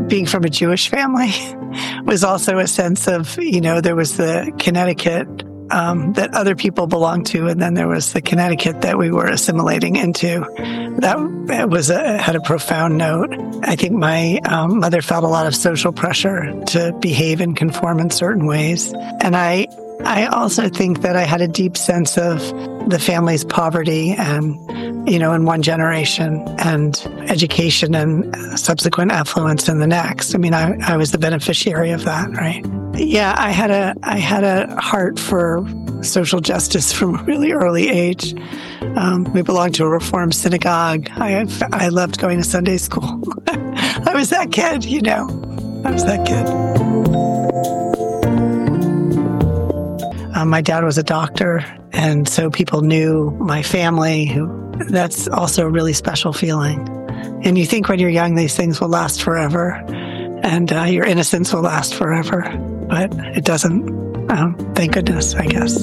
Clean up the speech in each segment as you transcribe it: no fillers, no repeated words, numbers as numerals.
being from a Jewish family was also a sense of, there was the Connecticut that other people belonged to, and then there was the Connecticut that we were assimilating into. That had a profound note. I think my mother felt a lot of social pressure to behave and conform in certain ways. And I also think that I had a deep sense of the family's poverty and, in one generation, and education and subsequent affluence in the next. I mean, I was the beneficiary of that, right? Yeah, I had a heart for social justice from a really early age. We belonged to a Reform synagogue. I loved going to Sunday school. I was that kid, I was that kid. My dad was a doctor, and so people knew my family. That's also a really special feeling. And you think when you're young, these things will last forever, and your innocence will last forever. But it doesn't. Thank goodness, I guess.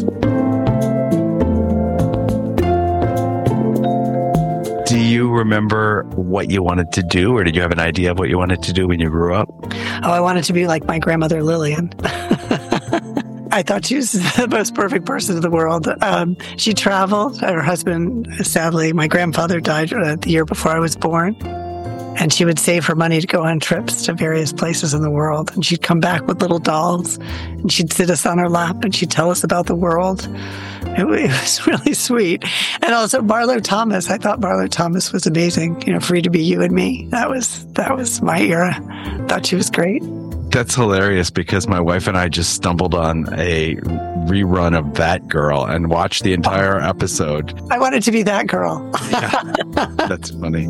Do you remember what you wanted to do, or did you have an idea of what you wanted to do when you grew up? Oh, I wanted to be like my grandmother, Lillian. I thought she was the most perfect person in the world. She traveled. Her husband, sadly, my grandfather died the year before I was born. And she would save her money to go on trips to various places in the world. And she'd come back with little dolls, and she'd sit us on her lap, and she'd tell us about the world. It was really sweet. And also Marlo Thomas. I thought Marlo Thomas was amazing. Free to be you and me. That was my era. Thought she was great. That's hilarious, because my wife and I just stumbled on a rerun of That Girl and watched the entire episode. I wanted to be that girl. Yeah, that's funny.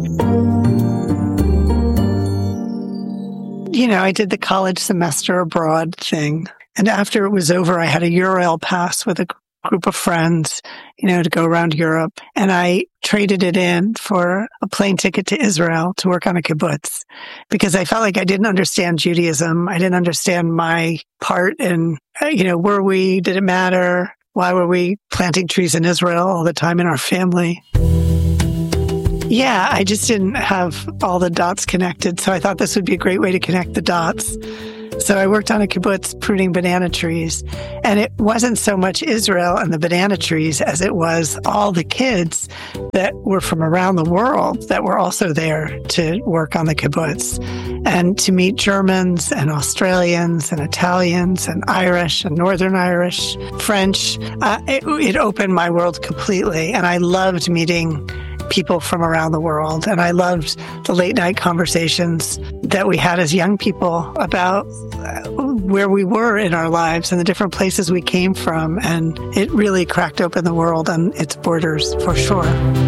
I did the college semester abroad thing. And after it was over, I had a Eurail pass with a group of friends, to go around Europe. And I traded it in for a plane ticket to Israel to work on a kibbutz, because I felt like I didn't understand Judaism. I didn't understand my part in, did it matter? Why were we planting trees in Israel all the time in our family? Yeah, I just didn't have all the dots connected. So I thought this would be a great way to connect the dots. So I worked on a kibbutz pruning banana trees. And it wasn't so much Israel and the banana trees as it was all the kids that were from around the world that were also there to work on the kibbutz, and to meet Germans and Australians and Italians and Irish and Northern Irish, French. It opened my world completely. And I loved meeting people from around the world. And I loved the late night conversations that we had as young people about where we were in our lives and the different places we came from. And it really cracked open the world and its borders, for sure.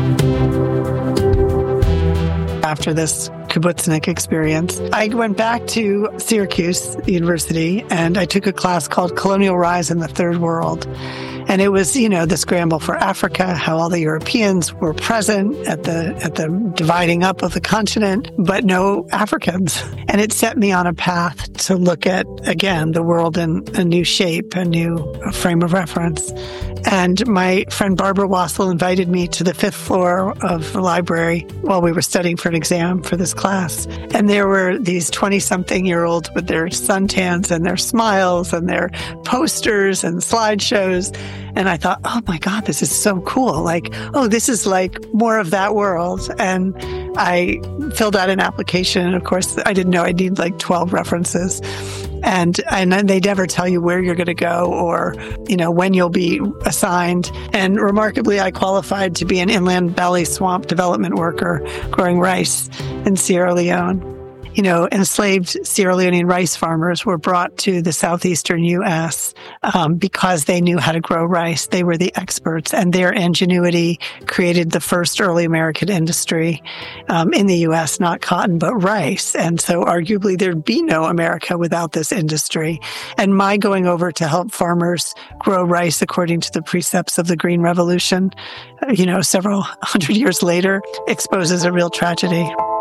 After this kibbutznik experience, I went back to Syracuse University, and I took a class called Colonial Rise in the Third World. And it was, the scramble for Africa, how all the Europeans were present at the dividing up of the continent, but no Africans. And it set me on a path to look at, again, the world in a new shape, a new frame of reference. And my friend Barbara Wassel invited me to the 5th floor of the library while we were studying for an exam for this class. And there were these 20-something-year-olds with their suntans and their smiles and their posters and slideshows. And I thought, oh my God, this is so cool. This is like more of that world. And I filled out an application. And of course, I didn't know I'd need 12 references. And they never tell you where you're going to go or, when you'll be assigned. And remarkably, I qualified to be an inland valley swamp development worker growing rice in Sierra Leone. Enslaved Sierra Leonean rice farmers were brought to the southeastern U.S. Because they knew how to grow rice. They were the experts, and their ingenuity created the first early American industry in the U.S., not cotton, but rice. And so arguably there'd be no America without this industry. And my going over to help farmers grow rice according to the precepts of the Green Revolution, several hundred years later, exposes a real tragedy.